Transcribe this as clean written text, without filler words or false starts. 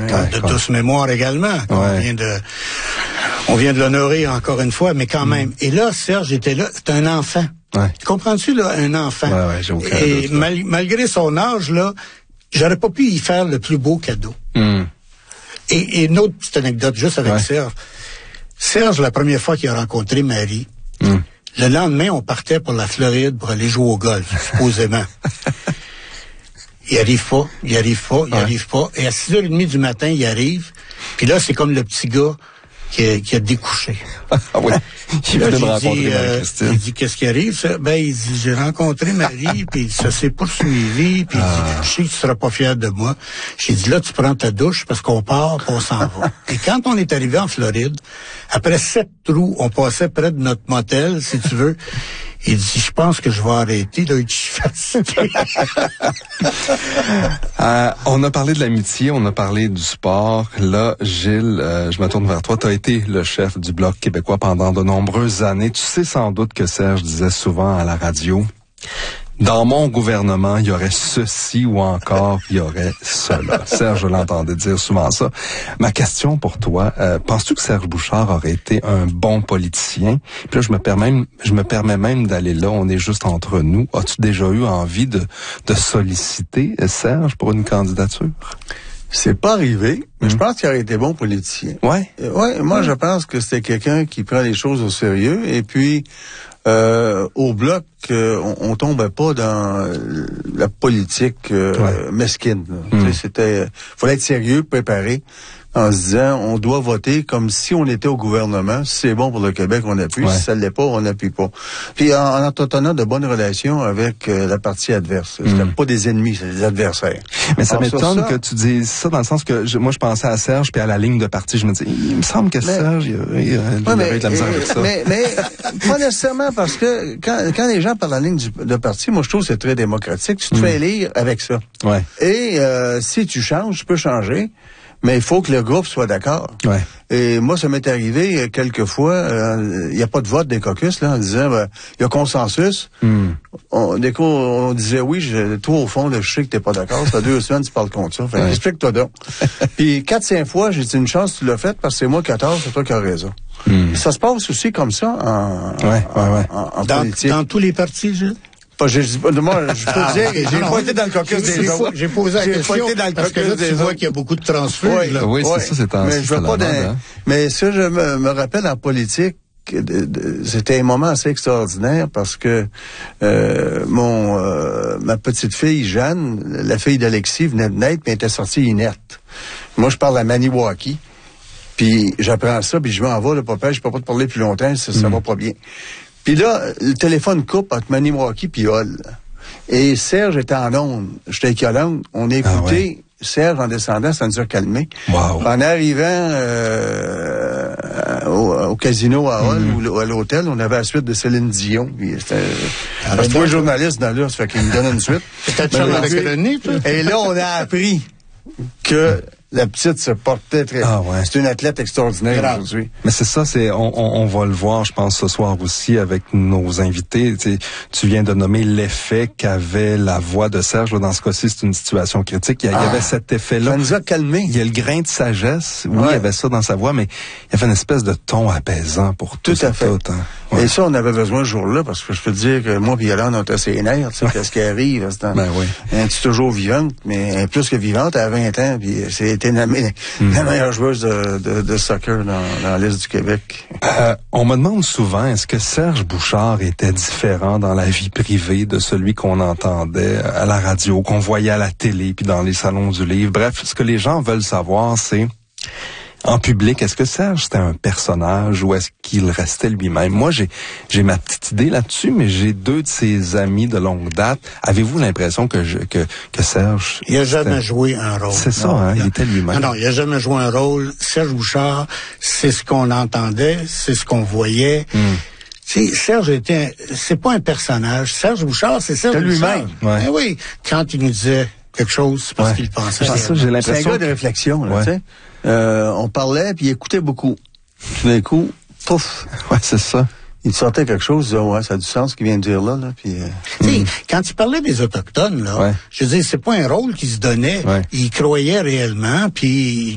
de douce mémoire également. On vient de l'honorer encore une fois, mais quand même. Et là, Serge était là, c'est un enfant. Ouais. Comprends-tu, là, un enfant? Ouais, j'ai aucun Et doute, malgré son âge, là, j'aurais pas pu y faire le plus beau cadeau. Et une autre petite anecdote, juste avec Serge. Serge, la première fois qu'il a rencontré Marie, le lendemain, on partait pour la Floride pour aller jouer au golf, supposément. Il arrive pas. Et à 6h30 du matin, il arrive. Puis là, c'est comme le petit gars qui a découché. Ah oui. Il là, venait de rencontrer Marie-Christine. Il dit, qu'est-ce qui arrive, ça? Ben, il dit, j'ai rencontré Marie, puis ça s'est poursuivi, puis il dit, je sais que tu seras pas fier de moi. J'ai dit, là, tu prends ta douche, parce qu'on part, puis on s'en va. Et quand on est arrivé en Floride, après 7 trous, on passait près de notre motel, si tu veux. Il dit, je pense que je vais arrêter, là, je suis fatigué. On a parlé de l'amitié, on a parlé du sport. Là, Gilles, je me tourne vers toi. Tu as été le chef du Bloc québécois pendant de nombreuses années. Tu sais sans doute que Serge disait souvent à la radio, dans mon gouvernement, il y aurait ceci ou encore il y aurait cela. Serge, je l'entendais dire souvent ça. Ma question pour toi, penses-tu que Serge Bouchard aurait été un bon politicien? Puis là, je me permets même d'aller là, on est juste entre nous. As-tu déjà eu envie de solliciter Serge pour une candidature? C'est pas arrivé, mais je pense qu'il aurait été bon politicien. Ouais. Moi, je pense que c'était quelqu'un qui prend les choses au sérieux. Et puis, au Bloc, on tombait pas dans la politique mesquine. Fallait être sérieux, préparé, en se disant, on doit voter comme si on était au gouvernement. Si c'est bon pour le Québec, on appuie. Si ça l'est pas, on n'appuie pas. Puis en entretenant de bonnes relations avec la partie adverse. C'était pas des ennemis, c'est des adversaires. Mais ça m'étonne que tu dises ça dans le sens que moi je pensais à Serge puis à la ligne de parti. Je me dis, il me semble que Serge, il aurait eu de la misère avec ça. Mais pas nécessairement parce que quand les gens parlent à la ligne de parti, moi je trouve que c'est très démocratique. Tu te fais élire avec ça. Ouais. Et si tu changes, tu peux changer. Mais il faut que le groupe soit d'accord. Ouais. Et moi, ça m'est arrivé quelques fois, il n'y a pas de vote des caucus, là, en disant, il y a consensus. On disait, oui, toi, au fond, là, je sais que t'es pas d'accord, ça fait 2 semaines, tu parles contre ça. Fait explique-toi donc. Puis 4-5 fois, j'ai dit, une chance, tu l'as fait, parce que c'est moi qui ai tort, c'est toi qui as raison. Ça se passe aussi comme ça en politique. Dans tous les partis, Gilles? Moi, je peux dire, j'ai pas été dans le caucus des autres. J'ai posé la question parce que là, tu vois qu'il y a beaucoup de transfuges. Oui, c'est ça, c'est mais je veux pas mais ce que je me rappelle en politique, c'était un moment assez extraordinaire parce que ma petite fille Jeanne, la fille d'Alexis, venait de naître, mais était sortie inerte. Moi, je parle à Maniwaki. Puis j'apprends ça, puis je m'en vais, le papa, je peux pas te parler plus longtemps, ça va pas bien. Puis là, le téléphone coupe entre Maniwaki puis Hall. Et Serge était en onde. J'étais avec Yolande. On a écouté Serge en descendant, ça nous a calmés. Wow. En arrivant au casino à Hall ou à l'hôtel, on avait la suite de Céline Dion. Parce que 3 journalistes dans là, ça fait qu'ils me donnent une suite. Et là, on a appris que la petite se portait très bien. C'est une athlète extraordinaire aujourd'hui. Mais c'est ça, on va le voir, je pense, ce soir aussi avec nos invités. Tu viens de nommer l'effet qu'avait la voix de Serge. Là, dans ce cas-ci, c'est une situation critique. Il y avait cet effet-là. Ça nous a calmés. Il y a le grain de sagesse. Oui, il y avait ça dans sa voix, mais il y avait une espèce de ton apaisant pour tout à fait. Et ça, on avait besoin ce jour-là, parce que je peux te dire que moi et Yolande, on était assez nerfs, tu sais, qu'est-ce qui arrive. Elle est toujours vivante, mais plus que vivante, elle a 20 ans, puis c'était la meilleure joueuse de soccer dans l'Est du Québec. On me demande souvent, est-ce que Serge Bouchard était différent dans la vie privée de celui qu'on entendait à la radio, qu'on voyait à la télé, puis dans les salons du livre? Bref, ce que les gens veulent savoir, c'est... En public, est-ce que Serge c'était un personnage ou est-ce qu'il restait lui-même? Moi, j'ai ma petite idée là-dessus, mais j'ai 2 de ses amis de longue date. Avez-vous l'impression que Serge... Il a jamais joué un rôle. C'est ça, il était lui-même. Non, il a jamais joué un rôle. Serge Bouchard, c'est ce qu'on entendait, c'est ce qu'on voyait. Serge c'est pas un personnage. Serge Bouchard, c'est Serge Bouchard. lui-même. Ouais. Ben oui, quand il nous disait quelque chose, c'est parce qu'il pensait. Ça, j'ai l'impression. C'est un gars de réflexion, là, tu sais. On parlait, puis il écoutait beaucoup. Tout d'un coup, pouf. Ouais, c'est ça. Il sortait quelque chose, il disait, ça a du sens ce qu'il vient de dire là. Puis, tu sais, quand il parlait des Autochtones, là, je veux dire, c'est pas un rôle qu'il se donnait. Il croyait réellement, puis